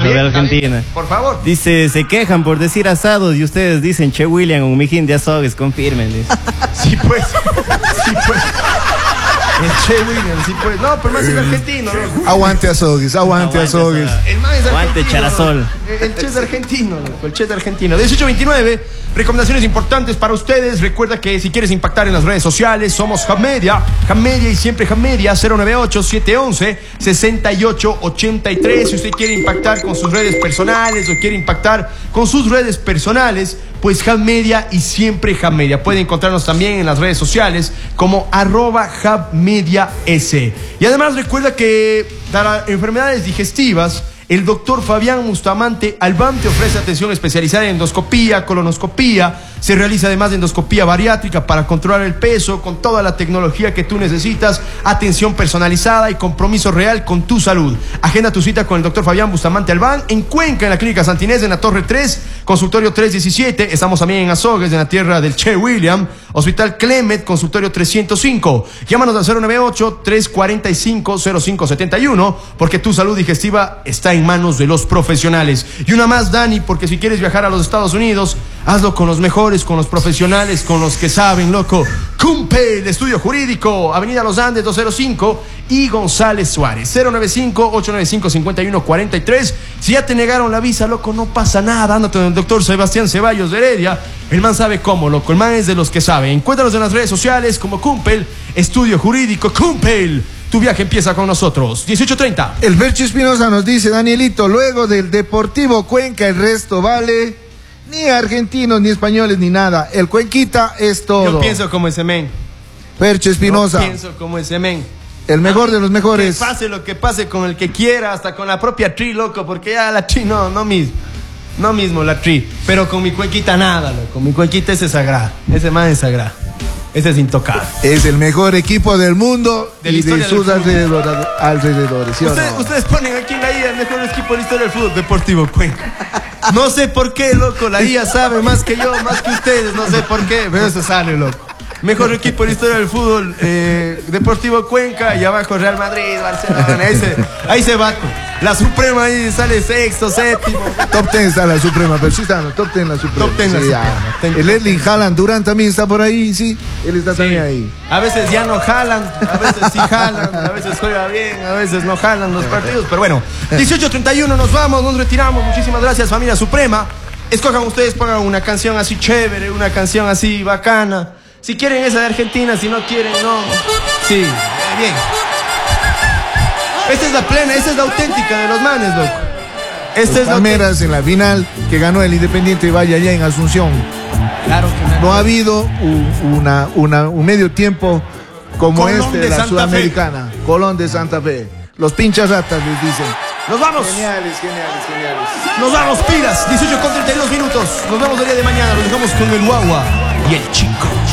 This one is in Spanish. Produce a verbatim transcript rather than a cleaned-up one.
sobre bien, Argentina. Por favor. Dice, se quejan por decir asados y ustedes dicen Che William, un mijín de azogues, confirmen. Dice. Sí, pues. Sí, pues. El Che William, sí, pues. No, pero más es argentino, ¿no? Aguante Azogues, aguante Azogues. El más es Aguante argentino. Charasol. El, el Che es argentino, loco, el Che es argentino. dieciocho veintinueve, recomendaciones importantes para ustedes. Recuerda que si quieres impactar en las redes sociales, somos Hub Media. Hub Media y siempre Hub Media, cero nueve ocho, siete uno uno, seis ocho ocho tres. Si usted quiere impactar con sus redes personales o quiere impactar con sus redes personales, pues Hub Media y siempre Hub Media. Pueden encontrarnos también en las redes sociales como arroba Hub Media S. Y además recuerda que para enfermedades digestivas, el doctor Fabián Bustamante Albán te ofrece atención especializada en endoscopía, colonoscopía. Se realiza además de endoscopía bariátrica para controlar el peso con toda la tecnología que tú necesitas, atención personalizada y compromiso real con tu salud. Agenda tu cita con el doctor Fabián Bustamante Albán en Cuenca, en la Clínica Santinés, en la Torre tres, consultorio trescientos diecisiete. Estamos también en Azogues, en la tierra del Che William. Hospital Clemet, consultorio trescientos cinco. Llámanos al cero nueve ocho, tres cuatro cinco, cero cinco siete uno, porque tu salud digestiva está en manos de los profesionales. Y una más, Dani, porque si quieres viajar a los Estados Unidos, hazlo con los mejores, con los profesionales, con los que saben, loco. Cumpe, el estudio jurídico, Avenida Los Andes doscientos cinco y González Suárez, cero nueve cinco, ocho nueve cinco, cinco uno cuatro tres. Si ya te negaron la visa, loco, no pasa nada. Ándate con el doctor Sebastián Ceballos de Heredia. El man sabe cómo, loco. El man es de los que sabe. Encuéntranos en las redes sociales como Cumpel, estudio jurídico Cumpel. Tu viaje empieza con nosotros. dieciocho treinta. El Fercho Espinosa nos dice, Danielito, luego del Deportivo Cuenca, el resto vale. Ni argentinos, ni españoles, ni nada. El Cuenquita es todo. Yo pienso como ese men. Fercho Espinosa. Yo pienso como ese men. El mejor de los mejores. Que pase lo que pase con el que quiera, hasta con la propia Tri, loco, porque ya la Tri no, no mismo. No mismo la Tri. Pero con mi Cuenquita nada, loco. Mi Cuenquita ese es sagrado. Ese man es sagrado. Ese es intocable. Es el mejor equipo del mundo de la y de sus alrededores, alrededores, ¿sí o ustedes, no? ustedes ponen aquí en la I A el mejor equipo de la historia del fútbol, Deportivo Cuenca. No sé por qué, loco, la I A sabe más que yo, más que ustedes, no sé por qué, pero eso sale, loco. Mejor equipo de la historia del fútbol, eh, Deportivo Cuenca, y abajo Real Madrid, Barcelona, ahí se, ahí se va. La Suprema ahí sale sexto, séptimo. Top ten está la Suprema, pero sí está en top ten la Suprema. Top ten la sí, Suprema. Ya. El Erling Haaland Durán también está por ahí, sí. Él está sí. también ahí. A veces ya no jalan, a veces sí jalan, a veces juega bien, a veces no jalan los partidos. Pero bueno, dieciocho treinta y uno nos vamos, nos retiramos. Muchísimas gracias, familia Suprema. Escojan ustedes, pongan una canción así chévere, una canción así bacana. Si quieren esa de Argentina, si no quieren, no. Sí, bien. Esta es la plena, esta es la auténtica de los manes, loco. Esta es la Palmeras en la final que ganó el Independiente Valle allá en Asunción. Claro que me no ha habido un, una, una, un medio tiempo como Colón este de de la Santa Sudamericana. Fe. Colón de Santa Fe. Los pinchas ratas les dicen. Nos vamos. Geniales, geniales, geniales. Nos vamos, pilas. dieciocho con treinta y dos minutos. Nos vemos el día de mañana. Nos dejamos con el guagua y el chico.